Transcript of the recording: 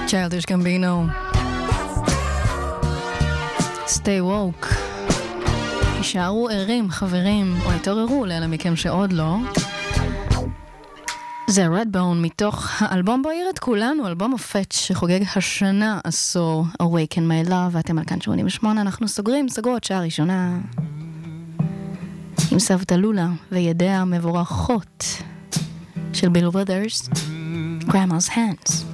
Childish Gambino. Stay woke. יישארו ערים, חברים, או התעוררו לאלה מכם שעוד לא. זה Redbone מתוך האלבום בועיר את כולנו, אלבום מופת שחוגג השנה עשור, Awaken My Love, ואתם על כאן 88, אנחנו סוגרות שעה ראשונה עם סבתא לולה וידיה המבורכות של ביל ברודרס, Grandma's Hands.